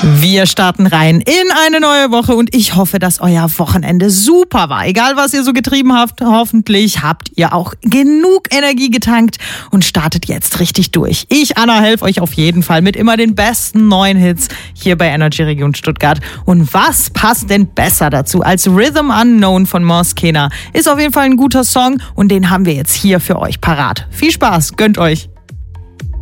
Wir starten rein in eine neue Woche und ich hoffe, dass euer Wochenende super war. Egal, was ihr so getrieben habt, hoffentlich habt ihr auch genug Energie getankt und startet jetzt richtig durch. Ich, Anna, helfe euch auf jeden Fall mit immer den besten neuen Hits hier bei Energy Region Stuttgart. Und was passt denn besser dazu als Rhythm Unknown von Moskena? Ist auf jeden Fall ein guter Song und den haben wir jetzt hier für euch parat. Viel Spaß, gönnt euch!